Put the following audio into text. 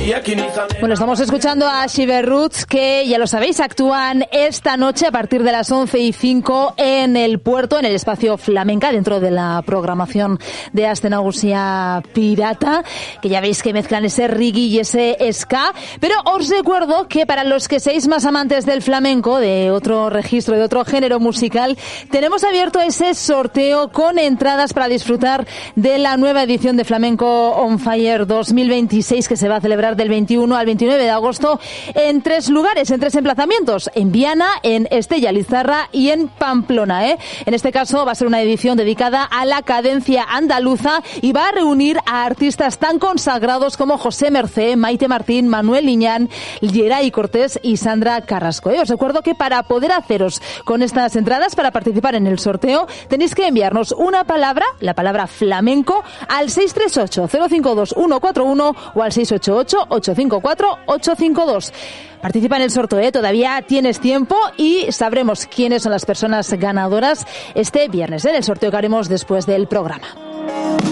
Bueno, estamos escuchando a Shiver Roots, que ya lo sabéis, actúan esta noche a partir de las 11:05 en el puerto, en el espacio Flamenca, dentro de la programación de Aste Nagusia Pirata, que ya veis que mezclan ese reggae y ese ska. Pero os recuerdo que para los que seáis más amantes del flamenco, de otro registro, de otro género musical, tenemos abierto ese sorteo con entradas para disfrutar de la nueva edición de Flamenco on Fire 2026, que se va a celebrar del 21 al 29 de agosto en 3 lugares, en 3 emplazamientos: en Viana, en Estella Lizarra y en Pamplona. En este caso va a ser una edición dedicada a la cadencia andaluza y va a reunir a artistas tan consagrados como José Mercé, Maite Martín, Manuel Liñán, Yeray Cortés y Sandra Carrasco. Os recuerdo que para poder haceros con estas entradas, para participar en el sorteo, tenéis que enviarnos una palabra, la palabra flamenco, al 638-052-141 o al 688-854-852. Participa en el sorteo, todavía tienes tiempo, y sabremos quiénes son las personas ganadoras este viernes, en el sorteo que haremos después del programa.